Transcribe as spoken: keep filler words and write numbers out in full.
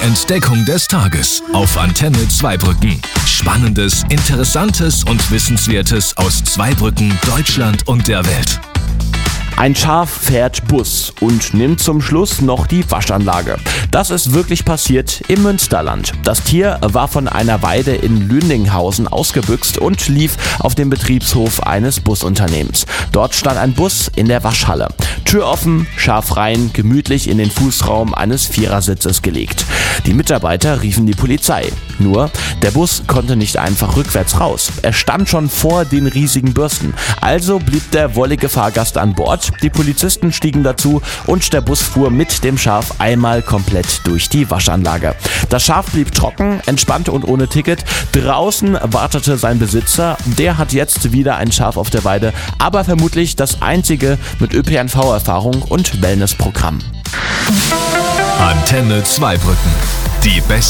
Entdeckung des Tages auf Antenne Zweibrücken. Spannendes, Interessantes und Wissenswertes aus Zweibrücken, Deutschland und der Welt. Ein Schaf fährt Bus und nimmt zum Schluss noch die Waschanlage. Das ist wirklich passiert im Münsterland. Das Tier war von einer Weide in Lüninghausen ausgebüxt und lief auf dem Betriebshof eines Busunternehmens. Dort stand ein Bus in der Waschhalle. Tür offen, Schaf rein, gemütlich in den Fußraum eines Vierersitzes gelegt. Die Mitarbeiter riefen die Polizei. Nur, der Bus konnte nicht einfach rückwärts raus. Er stand schon vor den riesigen Bürsten. Also blieb der wollige Fahrgast an Bord. Die Polizisten stiegen dazu und der Bus fuhr mit dem Schaf einmal komplett durch die Waschanlage. Das Schaf blieb trocken, entspannt und ohne Ticket. Draußen wartete sein Besitzer. Der hat jetzt wieder ein Schaf auf der Weide, aber vermutlich das einzige mit Ö P N V-Erfahrung und Wellnessprogramm. Antenne Zweibrücken. Die besten